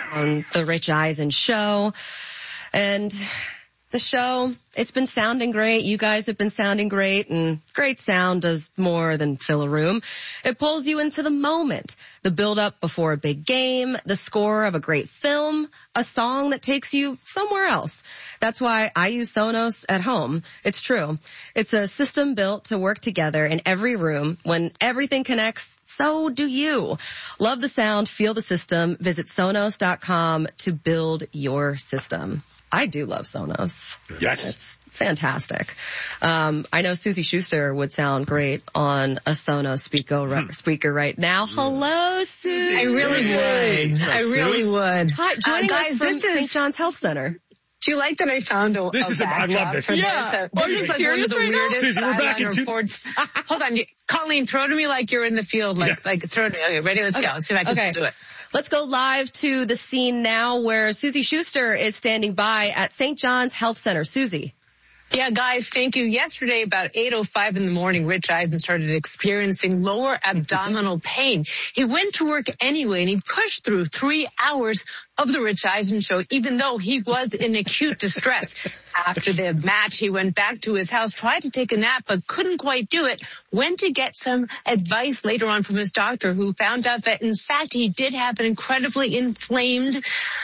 on the Rich Eisen show. And the show, it's been sounding great. You guys have been sounding great, and great sound does more than fill a room. It pulls you into the moment, the build-up before a big game, the score of a great film, a song that takes you somewhere else. That's why I use Sonos at home. It's true. It's a system built to work together in every room. When everything connects, so do you. Love the sound, feel the system. Visit Sonos.com to build your system. I do love Sonos. Yes. It's fantastic. I know Susie Schuster would sound great on a Sonos speaker right now. Hello, Susie. I really would. I really would. Hi, joining us from St. John's Health Center. Do you like that I found a I love this. Yeah. Are you serious right now? Susie, we're back in Hold on. Colleen, throw to me like you're in the field. Like throw to me. Okay, ready? Let's go. Let's see if I can still do it. Let's go live to the scene now where Susie Schuster is standing by at St. John's Health Center. Susie. Yeah, guys, thank you. Yesterday, about 8:05 in the morning, Rich Eisen started experiencing lower abdominal pain. He went to work anyway, and he pushed through 3 hours of the Rich Eisen show, even though he was in acute distress. After the match, he went back to his house, tried to take a nap, but couldn't quite do it. Went to get some advice later on from his doctor, who found out that, in fact, he did have an incredibly inflamed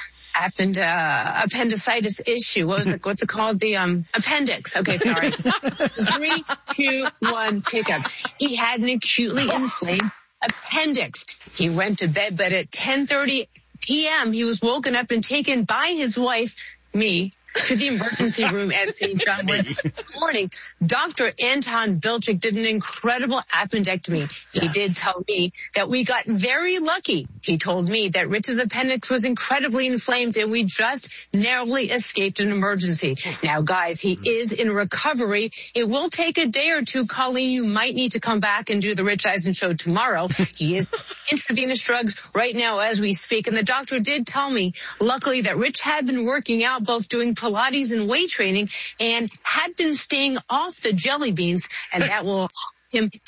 appendicitis issue. What's it called? The appendix. Okay, sorry. 3, 2, 1, pick up. He had an acutely inflamed appendix. He went to bed, but at 10:30 p.m., he was woken up and taken by his wife, me, to the emergency room at St. John. This morning, Dr. Anton Bilchik did an incredible appendectomy. Yes. He did tell me that we got very lucky. He told me that Rich's appendix was incredibly inflamed, and we just narrowly escaped an emergency. Now, guys, he is in recovery. It will take a day or two. Colleen, you might need to come back and do the Rich Eisen show tomorrow. He is intravenous drugs right now as we speak. And the doctor did tell me, luckily, that Rich had been working out, both doing Pilates and weight training, and had been staying off the jelly beans, and that will help him